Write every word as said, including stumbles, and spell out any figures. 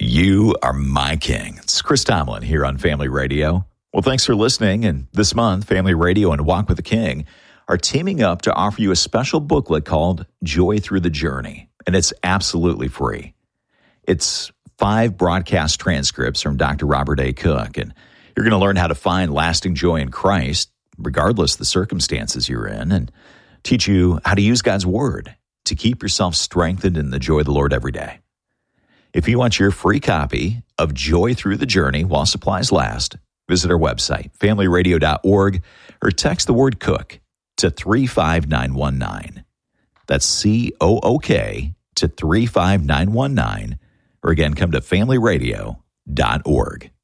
You are my king. It's Chris Tomlin here on Family Radio. Well, thanks for listening. And this month, Family Radio and Walk with the King are teaming up to offer you a special booklet called Joy Through the Journey. And it's absolutely free. It's five broadcast transcripts from Doctor Robert A. Cook. And you're going to learn how to find lasting joy in Christ, regardless of the circumstances you're in, and teach you how to use God's Word to keep yourself strengthened in the joy of the Lord every day. If you want your free copy of Joy Through the Journey while supplies last, visit our website, family radio dot org, or text the word Cook to three five nine one nine. That's C O O K to three five nine one nine, or again, come to family radio dot org.